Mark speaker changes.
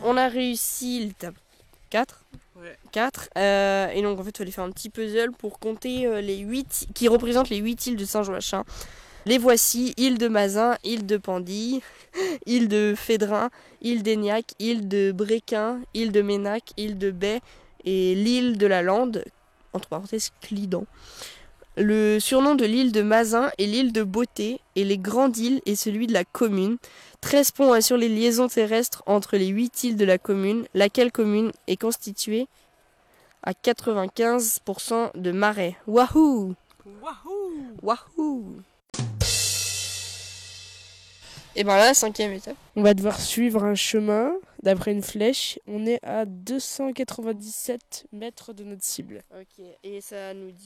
Speaker 1: on a réussi l'étape 4.
Speaker 2: Ouais.
Speaker 1: 4. Et donc en fait, il fallait faire un petit puzzle pour compter les 8 qui représentent les 8 îles de Saint-Joachim. Les voici: île de Mazin, île de Pendille, île de Fédrin, île d'Aignac, île de Bréquin, île de Ménac, île de Baie et l'île de la Lande, entre parenthèses Clidan. Le surnom de l'île de Mazin est l'île de Beauté et les grandes îles est celui de la commune. 13 ponts assurent les liaisons terrestres entre les 8 îles de la commune, laquelle commune est constituée à 95% de marais. Wahoo!
Speaker 2: Wahoo!
Speaker 1: Wahoo! Et ben là, 5e étape.
Speaker 3: On va devoir suivre un chemin d'après une flèche. On est à 297 mètres de notre cible.
Speaker 1: Ok, et ça nous dit